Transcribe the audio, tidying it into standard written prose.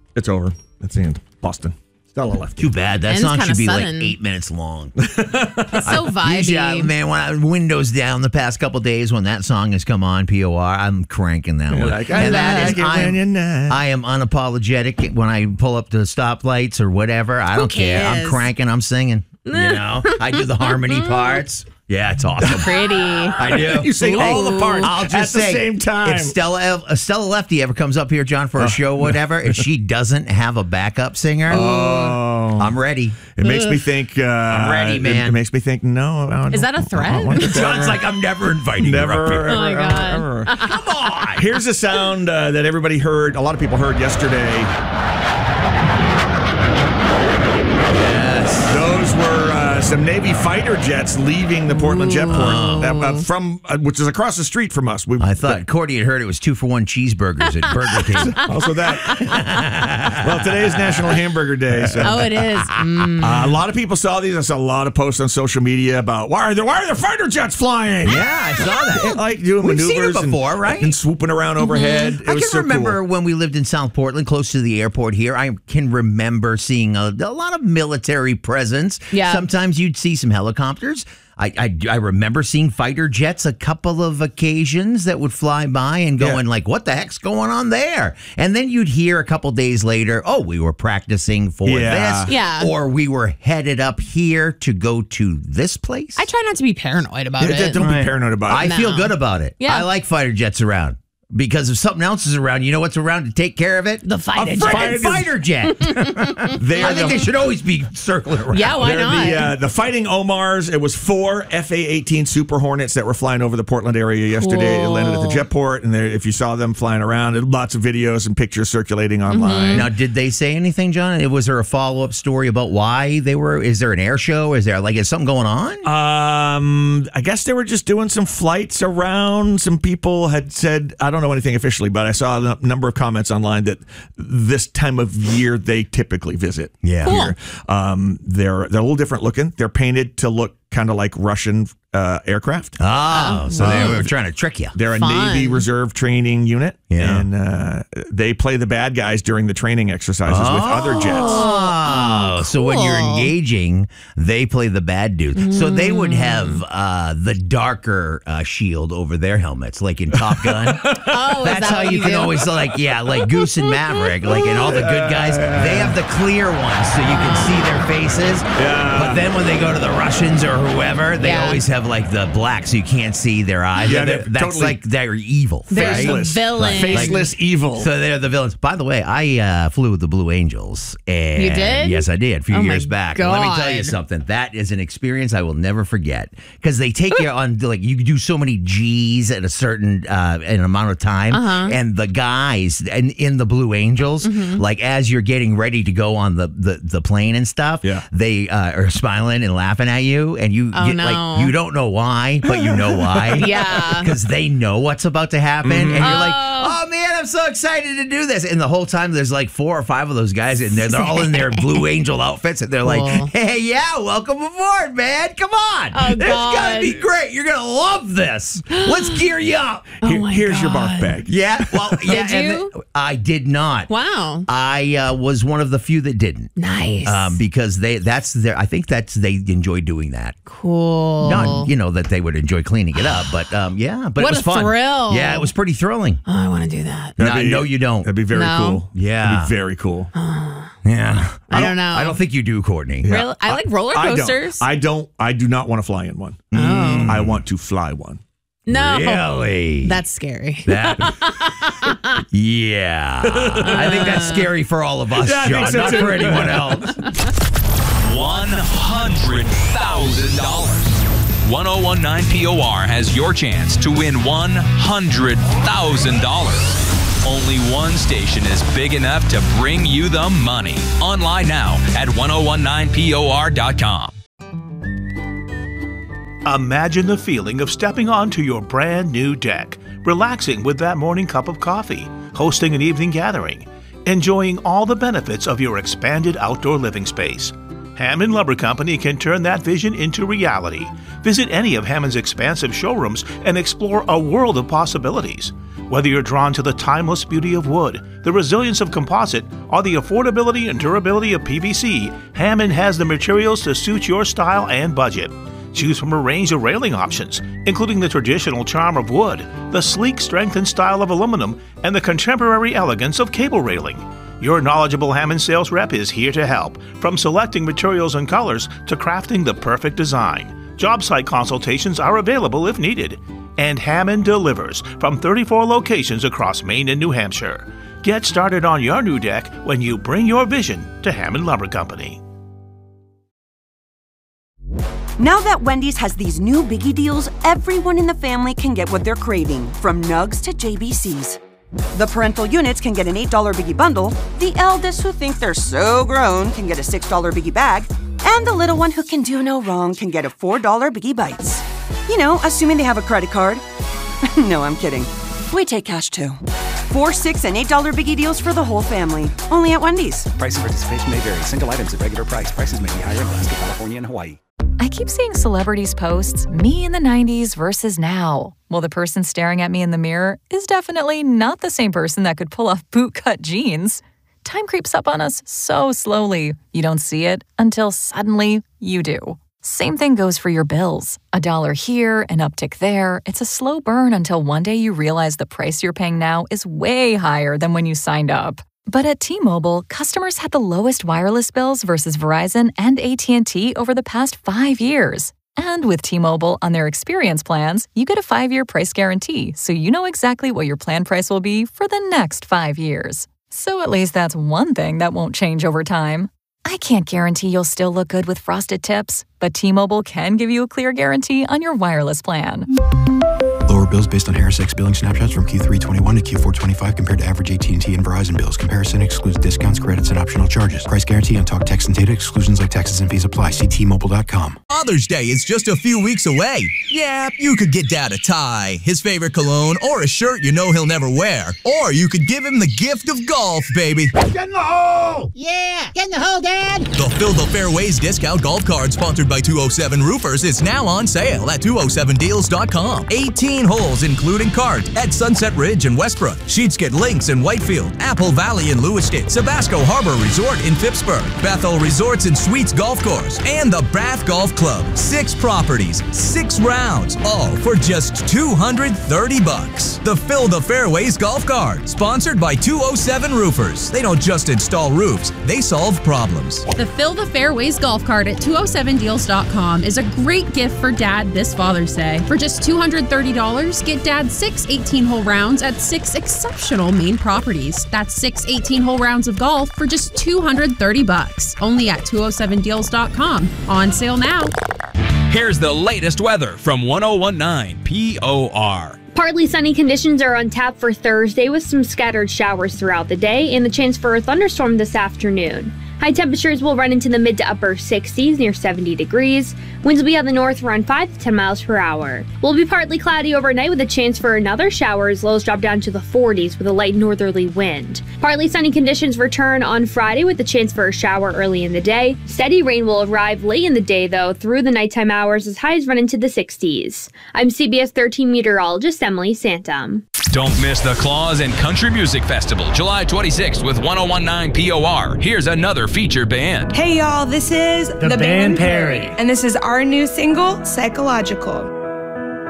It's over. That's the end. Boston. Stella left. Too bad. That And song it's should be sudden. like 8 minutes long. It's so vibey. Usually, man, when I windows down the past couple days when that song has come on, POR, I'm cranking that one. Like, I am unapologetic when I pull up to stoplights or whatever. I don't care. I'm cares? cranking. I'm singing. You know, I do the harmony parts. Yeah, it's awesome. Pretty. I do. You sing all the parts I'll just at say, the same time. if Stella Lefty ever comes up here, John, for a show, whatever, and she doesn't have a backup singer, I'm ready. It makes me think. I'm ready, man. It makes me think. No, Is that a threat? John's like, I'm never inviting her up here. Oh, my God. Come on. Here's a sound that everybody heard. A lot of people heard yesterday. Those were some Navy fighter jets leaving the Portland Jetport which is across the street from us. I thought Cordy had heard it was 2-for-1 cheeseburgers at Burger King. Also that. Well, today is National Hamburger Day. So. Oh, it is. A lot of people saw these. I saw a lot of posts on social media about why are the fighter jets flying? Yeah, I saw that. Like doing We've seen maneuvers it before, right? and swooping around overhead. It I was can so remember cool. when we lived in South Portland, close to the airport here. I can remember seeing a lot of military presence. Yeah. Sometimes you'd see some helicopters. I remember seeing fighter jets a couple of occasions that would fly by and going like, what the heck's going on there? And then you'd hear a couple days later, oh, we were practicing for this. Yeah. Or we were headed up here to go to this place. I try not to be paranoid about it. Don't be paranoid about I it. feel good about it. Yeah. I like fighter jets around. Because if something else is around, you know what's around to take care of it? The fighter A jet. friggin' fighter jet. I think they should always be circling around. Yeah, why not? The Fighting Omars. It was 4 FA-18 Super Hornets that were flying over the Portland area yesterday. Cool. It landed at the Jetport, and if you saw them flying around, there were lots of videos and pictures circulating online. Now, did they say anything, John? Was there a follow-up story about why they were? Is there an air show? Is something going on? I guess they were just doing some flights around. Some people had said, I don't know anything officially, but I saw a number of comments online that this time of year they typically visit. Yeah. Cool. Here. They're a little different looking. They're painted to look kind of like Russian aircraft. Oh, so they were trying to trick you. They're a Fun. Navy Reserve training unit, Yeah. and they play the bad guys during the training exercises with other jets. Oh, so when you're cool. engaging, they play the bad dudes. So they would have the darker shield over their helmets, like in Top Gun. Oh, That's is that how what you can do? always like Goose and Maverick, like in all the good guys, they have the clear ones so you can see their faces. Yeah. But then when they go to the Russians or whoever, they Yeah. always have like the black so you can't see their eyes. Yeah, That's totally. like they're evil. They're right? the villain. Faceless evil. So they're the villains. By the way, I flew with the Blue Angels. And You did? Yes, I did a few Oh, my years back. And let me tell you God. something. That is an experience I will never forget because they take you on like you do so many G's at a certain an amount of time, and the guys in the Blue Angels, like as you're getting ready to go on the plane and stuff, they are smiling and laughing at you, and you Oh, get no. like you don't know why, but you know why. Yeah. Because they know what's about to happen. And you're like, oh man, I'm so excited to do this. And the whole time there's like 4 or 5 of those guys in there. They're all in their Blue Angel outfits. And they're Cool. like, hey, yeah, welcome aboard, man. Come on. Oh, This is going to be great. You're going to love this. Let's gear you up. Here's your barf bag. Yeah. Well, yeah. Did you? I did not. Wow. I was one of the few that didn't. Nice. Because they enjoy doing that. Cool. Not, that they would enjoy cleaning it up, but but What it was a fun. thrill. Yeah, it was pretty thrilling. Oh, I want to do that. No, you don't. That'd be very No. cool. Yeah. That'd be very cool. Yeah. I don't know. I don't think you do, Courtney. Really? I like roller coasters. I do not want to fly in one. I want to fly one. No. Really? That's scary. That. Yeah. I think that's scary for all of us, Yeah, I think John, so not too. for anyone else. $100,000. 1019 POR has your chance to win $100,000. Only one station is big enough to bring you the money. Online now at 1019por.com. Imagine the feeling of stepping onto your brand new deck, relaxing with that morning cup of coffee, hosting an evening gathering, enjoying all the benefits of your expanded outdoor living space. Hammond Lumber Company can turn that vision into reality. Visit any of Hammond's expansive showrooms and explore a world of possibilities. Whether you're drawn to the timeless beauty of wood, the resilience of composite, or the affordability and durability of PVC, Hammond has the materials to suit your style and budget. Choose from a range of railing options, including the traditional charm of wood, the sleek strength and style of aluminum, and the contemporary elegance of cable railing. Your knowledgeable Hammond sales rep is here to help, from selecting materials and colors to crafting the perfect design. Job site consultations are available if needed. And Hammond delivers from 34 locations across Maine and New Hampshire. Get started on your new deck when you bring your vision to Hammond Lumber Company. Now that Wendy's has these new biggie deals, everyone in the family can get what they're craving, from nugs to JBCs. The parental units can get an $8 biggie bundle, the eldest who think they're so grown can get a $6 biggie bag, and the little one who can do no wrong can get a $4 biggie bites. You know, assuming they have a credit card. No, I'm kidding. We take cash too. 4, $6, and $8 biggie deals for the whole family. Only at Wendy's. Price and participation may vary. Single items at regular price. Prices may be higher in Alaska, California, and Hawaii. I keep seeing celebrities post me in the 90s versus now. Well, the person staring at me in the mirror is definitely not the same person that could pull off bootcut jeans. Time creeps up on us so slowly. You don't see it until suddenly you do. Same thing goes for your bills. $1 here, an uptick there. It's a slow burn until one day you realize the price you're paying now is way higher than when you signed up. But at T-Mobile, customers had the lowest wireless bills versus Verizon and AT&T over the past 5 years. And with T-Mobile on their experience plans, you get a 5-year price guarantee, so you know exactly what your plan price will be for the next 5 years. So at least that's one thing that won't change over time. I can't guarantee you'll still look good with frosted tips, but T-Mobile can give you a clear guarantee on your wireless plan. Lower bills based on Harris X billing snapshots from Q3 21 to Q4 25 compared to average AT&T and Verizon bills. Comparison excludes discounts, credits, and optional charges. Price guarantee on talk, text, and data. Exclusions like taxes and fees apply. See T-Mobile.com. Father's Day is just a few weeks away. Yeah, you could get Dad a tie, his favorite cologne, or a shirt you know he'll never wear. Or you could give him the gift of golf, baby. Get in the hole! Yeah, get in the hole, Dad! The Fill the Fairways discount golf card sponsored by 207 Roofers is now on sale at 207deals.com. 18 holes including cards at Sunset Ridge in Westbrook, Sheetsket Links in Whitefield, Apple Valley in Lewiston, Sabasco Harbor Resort in Phippsburg, Bethel Resorts and Suites Golf Course, and the Bath Golf Club. 6 properties, 6 rounds, all for just $230. The Fill the Fairways golf card, sponsored by 207 Roofers. They don't just install roofs, they solve problems. The Fill the Fairways golf cart at 207deals.com is a great gift for Dad this Father's Day. For just $230, get Dad 6 18-hole rounds at 6 exceptional Maine properties. That's 6 18-hole rounds of golf for just $230. Only at 207deals.com. On sale now. Here's the latest weather from 1019 POR. Partly sunny conditions are on tap for Thursday with some scattered showers throughout the day and the chance for a thunderstorm this afternoon. High temperatures will run into the mid to upper 60s near 70 degrees. Winds will be out the north around 5 to 10 miles per hour. Will be partly cloudy overnight with a chance for another shower as lows drop down to the 40s with a light northerly wind. Partly sunny conditions return on Friday with a chance for a shower early in the day. Steady rain will arrive late in the day though through the nighttime hours as highs run into the 60s. I'm CBS 13 meteorologist Emily Santum. Don't miss the Claus and Country Music Festival, July 26th with 1019 POR. Here's another featured band. Hey y'all, this is The Band Perry. And this is our new single, Psychological.